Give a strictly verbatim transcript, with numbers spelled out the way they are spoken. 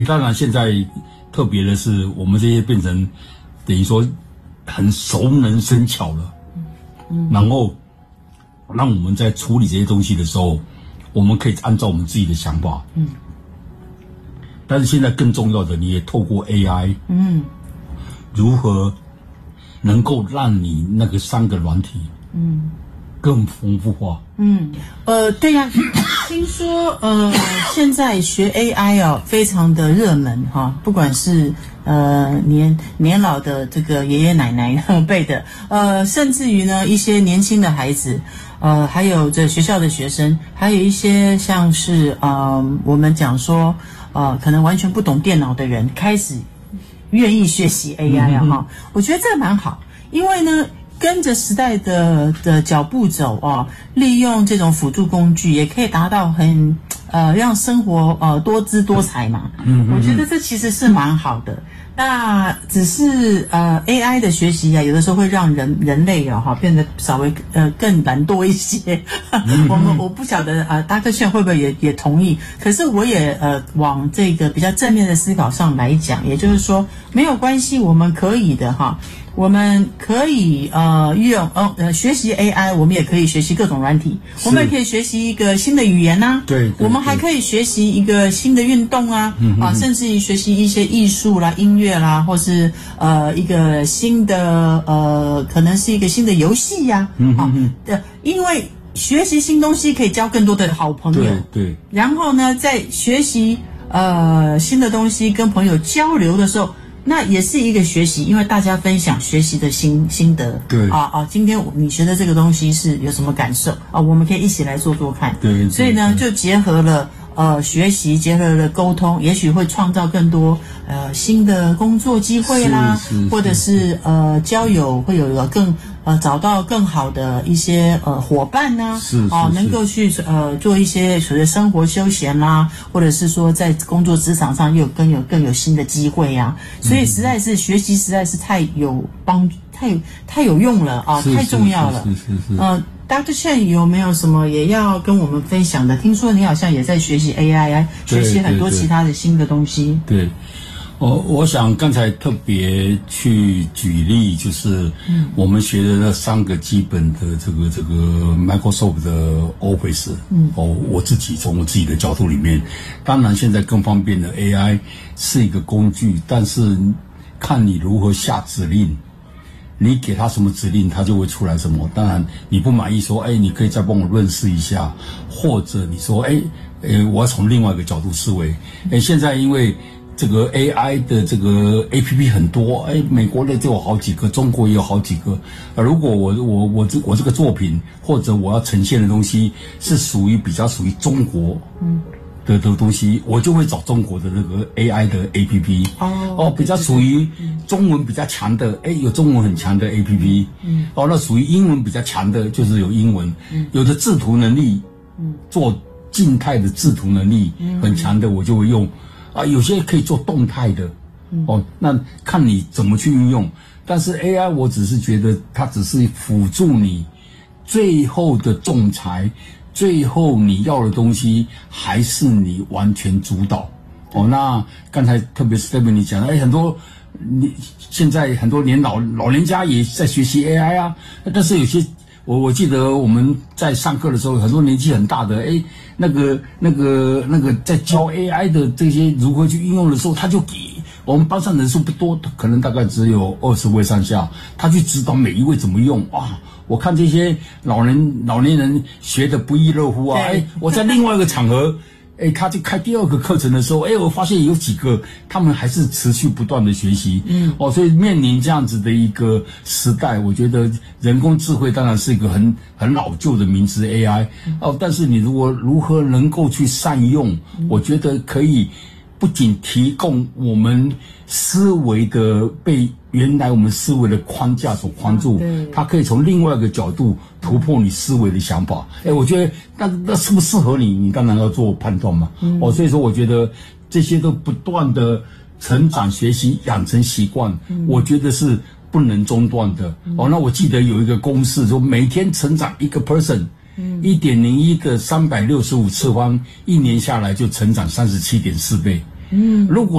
当然，现在特别的是，我们这些变成等于说很熟能生巧了，嗯，然后让我们在处理这些东西的时候，我们可以按照我们自己的想法，嗯。但是现在更重要的，你也透过 A I， 嗯，如何能够让你那个三个软体，嗯。更丰富化。 嗯，呃，对呀、啊，听说呃，现在学 A I 啊，非常的热门哈、啊，不管是呃年年老的这个爷爷奶奶辈的，呃，甚至于呢一些年轻的孩子，呃，还有这学校的学生，还有一些像是呃我们讲说呃可能完全不懂电脑的人，开始愿意学习 A I 啊哈、嗯，我觉得这个蛮好，因为呢。跟着时代的的脚步走啊，利用这种辅助工具，也可以达到很呃让生活呃多姿多彩嘛。嗯，我觉得这其实是蛮好的。那只是呃 A I 的学习啊，有的时候会让人人类啊哈变得稍微呃更懒惰一些。我们我不晓得啊 ，Doctor Chen 会不会也也同意？可是我也呃往这个比较正面的思考上来讲，也就是说没有关系，我们可以的哈。我们可以呃用呃呃学习 A I， 我们也可以学习各种软体，我们也可以学习一个新的语言呐、啊， 对， 我们还可以学习一个新的运动啊，嗯、啊，甚至于学习一些艺术啦、音乐啦，或是呃一个新的呃可能是一个新的游戏呀、啊，嗯啊，对，因为学习新东西可以交更多的好朋友， 对对， 然后呢，在学习呃新的东西跟朋友交流的时候。那也是一个学习，因为大家分享学习的心心得。 对啊啊，今天你学的这个东西是有什么感受啊？我们可以一起来做做看。 对， 所以呢，就结合了呃学习，结合了沟通，也许会创造更多呃新的工作机会啦， 是是是或者是呃交友会有了更呃找到更好的一些呃伙伴呢、啊， 是是啊能够去呃做一些所谓生活休闲啦，或者是说在工作职场上又有更有更有新的机会呀、啊，所以实在是、嗯、学习实在是太有帮太太有用了啊，太重要了。 是是 是, 是, 是呃 ，Doctor Chen 有没有什么也要跟我们分享的？听说你好像也在学习 A I， 学习很多其他的新的东西。 对。对对我我想刚才特别去举例，就是我们学的那三个基本的这个这个 Microsoft 的 Office， 嗯，哦，我自己从我自己的角度里面，当然现在更方便的 A I 是一个工具，但是看你如何下指令，你给他什么指令，他就会出来什么。当然你不满意说，哎，你可以再帮我润饰一下，或者你说，哎，呃，我要从另外一个角度思维。哎，现在因为这个 A I 的这个 A P P 很多，哎，美国的就有好几个，中国也有好几个。呃，如果我我我这我这个作品或者我要呈现的东西是属于比较属于中国嗯的的东西，我就会找中国的那个 A I 的 A P P 哦哦，比较属于中文比较强的，哎，有中文很强的 A P P 嗯哦，那属于英文比较强的，就是有英文，嗯，有的制图能力嗯做静态的制图能力很强的，我就会用。啊，有些可以做动态的，哦，那看你怎么去运用。但是 A I 我只是觉得它只是辅助你，最后的仲裁，最后你要的东西还是你完全主导。哦，那刚才特别是 Stephanie 讲，哎，很多你现在很多年老老年家也在学习 A I 啊，但是有些。我我记得我们在上课的时候，很多年纪很大的，哎，那个那个那个在教 A I 的这些如何去应用的时候，他就给我们班上人数不多，可能大概只有二十位上下，他去指导每一位怎么用。哇，我看这些老人老年人学得不亦乐乎啊！哎，我在另外一个场合。哎，他就开第二个课程的时候，哎，我发现有几个他们还是持续不断的学习，嗯，哦，所以面临这样子的一个时代，我觉得人工智慧当然是一个很很老旧的名词 A I，哦，但是你如果如何能够去善用，我觉得可以不仅提供我们思维的被原来我们思维的框架所框住，它可以从另外一个角度突破你思维的想法。哎，我觉得那那适不适合你，你当然要做判断嘛。嗯、哦，所以说我觉得这些都不断的成长、学习、养成习惯，嗯、我觉得是不能中断的。嗯、哦，那我记得有一个公式说，每天成长一个 person。嗯，一点零一个三百六十五次方，一年下来就成长三十七点四倍。 嗯， 如果